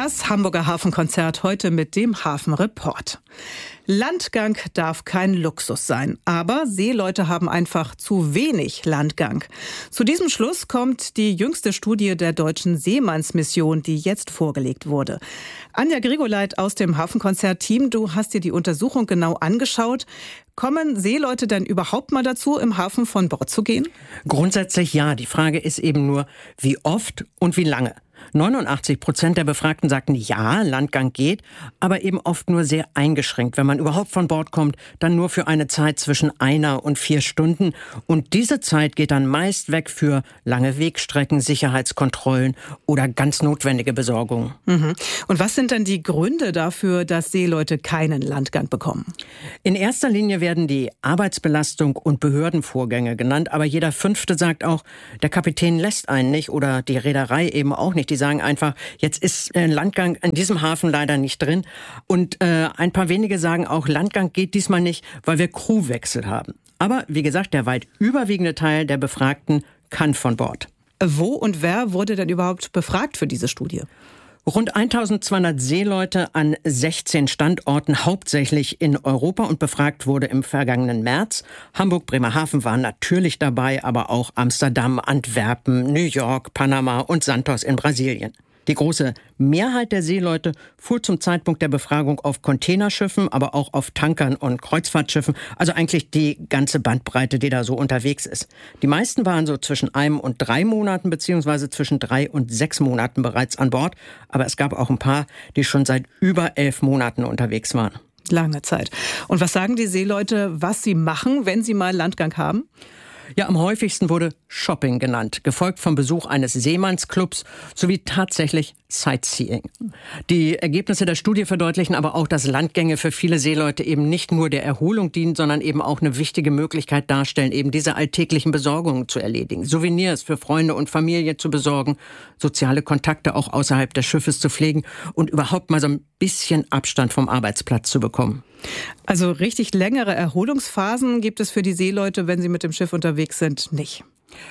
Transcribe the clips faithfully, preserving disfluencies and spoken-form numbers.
Das Hamburger Hafenkonzert heute mit dem Hafenreport. Landgang darf kein Luxus sein, aber Seeleute haben einfach zu wenig Landgang. Zu diesem Schluss kommt die jüngste Studie der Deutschen Seemannsmission, die jetzt vorgelegt wurde. Anja Grigoleit aus dem Hafenkonzert-Team, du hast dir die Untersuchung genau angeschaut. Kommen Seeleute denn überhaupt mal dazu, im Hafen von Bord zu gehen? Grundsätzlich ja. Die Frage ist eben nur, wie oft und wie lange. neunundachtzig Prozent der Befragten sagten, ja, Landgang geht, aber eben oft nur sehr eingeschränkt. Wenn man überhaupt von Bord kommt, dann nur für eine Zeit zwischen einer und vier Stunden. Und diese Zeit geht dann meist weg für lange Wegstrecken, Sicherheitskontrollen oder ganz notwendige Besorgungen. Mhm. Und was sind dann die Gründe dafür, dass Seeleute keinen Landgang bekommen? In erster Linie werden die Arbeitsbelastung und Behördenvorgänge genannt, aber jeder Fünfte sagt auch, der Kapitän lässt einen nicht oder die Reederei eben auch nicht. Die sagen einfach, jetzt ist ein Landgang in diesem Hafen leider nicht drin. Und äh, ein paar wenige sagen auch, Landgang geht diesmal nicht, weil wir Crewwechsel haben. Aber wie gesagt, der weit überwiegende Teil der Befragten kann von Bord. Wo und wer wurde denn überhaupt befragt für diese Studie? Rund eintausendzweihundert Seeleute an sechzehn Standorten, hauptsächlich in Europa, und befragt wurde im vergangenen März. Hamburg, Bremerhaven waren natürlich dabei, aber auch Amsterdam, Antwerpen, New York, Panama und Santos in Brasilien. Die große Mehrheit der Seeleute fuhr zum Zeitpunkt der Befragung auf Containerschiffen, aber auch auf Tankern und Kreuzfahrtschiffen. Also eigentlich die ganze Bandbreite, die da so unterwegs ist. Die meisten waren so zwischen einem und drei Monaten beziehungsweise zwischen drei und sechs Monaten bereits an Bord. Aber es gab auch ein paar, die schon seit über elf Monaten unterwegs waren. Lange Zeit. Und was sagen die Seeleute, was sie machen, wenn sie mal Landgang haben? Ja, am häufigsten wurde Shopping genannt, gefolgt vom Besuch eines Seemannsclubs sowie tatsächlich Sightseeing. Die Ergebnisse der Studie verdeutlichen aber auch, dass Landgänge für viele Seeleute eben nicht nur der Erholung dienen, sondern eben auch eine wichtige Möglichkeit darstellen, eben diese alltäglichen Besorgungen zu erledigen, Souvenirs für Freunde und Familie zu besorgen, soziale Kontakte auch außerhalb des Schiffes zu pflegen und überhaupt mal so ein bisschen Abstand vom Arbeitsplatz zu bekommen. Also richtig längere Erholungsphasen gibt es für die Seeleute, wenn sie mit dem Schiff unterwegs sind, nicht.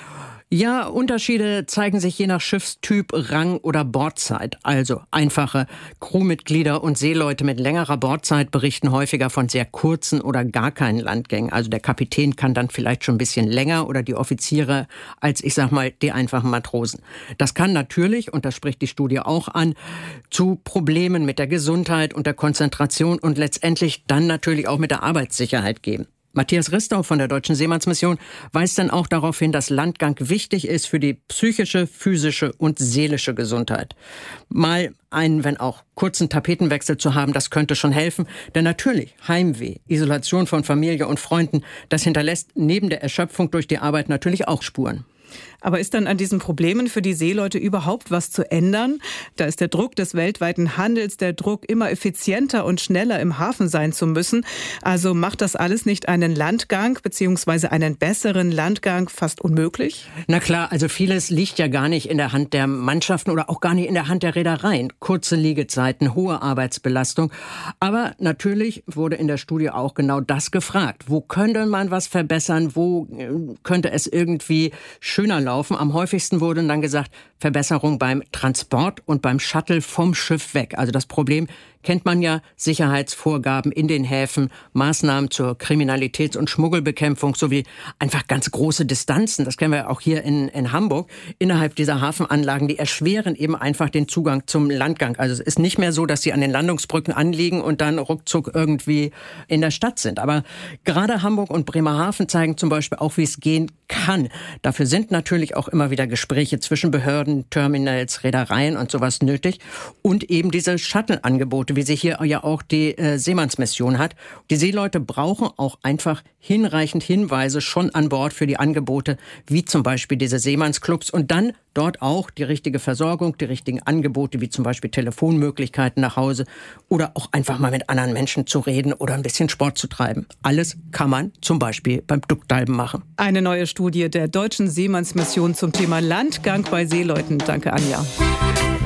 Ja, Unterschiede zeigen sich je nach Schiffstyp, Rang oder Bordzeit. Also einfache Crewmitglieder und Seeleute mit längerer Bordzeit berichten häufiger von sehr kurzen oder gar keinen Landgängen. Also der Kapitän kann dann vielleicht schon ein bisschen länger oder die Offiziere als, ich sag mal, die einfachen Matrosen. Das kann natürlich, und das spricht die Studie auch an, zu Problemen mit der Gesundheit und der Konzentration und letztendlich dann natürlich auch mit der Arbeitssicherheit geben. Matthias Ristau von der Deutschen Seemannsmission weist dann auch darauf hin, dass Landgang wichtig ist für die psychische, physische und seelische Gesundheit. Mal einen, wenn auch kurzen Tapetenwechsel zu haben, das könnte schon helfen. Denn natürlich, Heimweh, Isolation von Familie und Freunden, das hinterlässt neben der Erschöpfung durch die Arbeit natürlich auch Spuren. Aber ist dann an diesen Problemen für die Seeleute überhaupt was zu ändern? Da ist der Druck des weltweiten Handels, der Druck, immer effizienter und schneller im Hafen sein zu müssen. Also macht das alles nicht einen Landgang bzw. einen besseren Landgang fast unmöglich? Na klar, also vieles liegt ja gar nicht in der Hand der Mannschaften oder auch gar nicht in der Hand der Reedereien. Kurze Liegezeiten, hohe Arbeitsbelastung. Aber natürlich wurde in der Studie auch genau das gefragt. Wo könnte man was verbessern? Wo könnte es irgendwie schöner laufen? Am häufigsten wurde dann gesagt, Verbesserung beim Transport und beim Shuttle vom Schiff weg. Also das Problem kennt man ja, Sicherheitsvorgaben in den Häfen, Maßnahmen zur Kriminalitäts- und Schmuggelbekämpfung sowie einfach ganz große Distanzen. Das kennen wir auch hier in, in Hamburg. Innerhalb dieser Hafenanlagen, die erschweren eben einfach den Zugang zum Landgang. Also es ist nicht mehr so, dass sie an den Landungsbrücken anliegen und dann ruckzuck irgendwie in der Stadt sind. Aber gerade Hamburg und Bremerhaven zeigen zum Beispiel auch, wie es gehen kann. Dafür sind natürlich auch immer wieder Gespräche zwischen Behörden, Terminals, Reedereien und sowas nötig. Und eben diese Shuttle-Angebote, wie sie hier ja auch die äh, Seemannsmission hat. Die Seeleute brauchen auch einfach hinreichend Hinweise schon an Bord für die Angebote, wie zum Beispiel diese Seemannsclubs, und dann dort auch die richtige Versorgung, die richtigen Angebote, wie zum Beispiel Telefonmöglichkeiten nach Hause oder auch einfach mal mit anderen Menschen zu reden oder ein bisschen Sport zu treiben. Alles kann man zum Beispiel beim Duckdiven machen. Eine neue Studie der Deutschen Seemannsmission zum Thema Landgang bei Seeleuten. Danke, Anja.